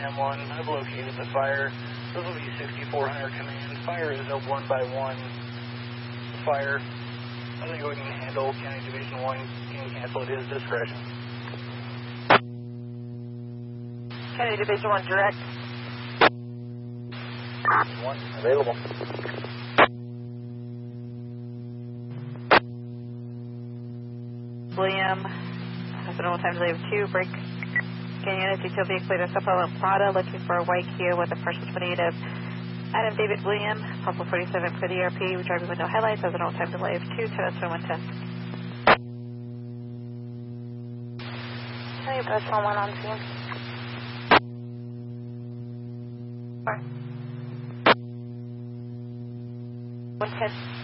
Sam 1, I've located the fire. This will be 6400 command. Fire is a 1-by-1 fire. I think we can handle County Division 1 can cancel at his discretion. County Division 1 direct. 1 available. William, Hospital time delay of 2, break. Scan unit, detail vehicle leader, Supplemental Prada, looking for a white Kia with a partial 28 of Adam David William, Purple 47 for the ERP, driving with no headlights, has an old time delay of 2, 10 110. Tell you bus 1 on scene. 110.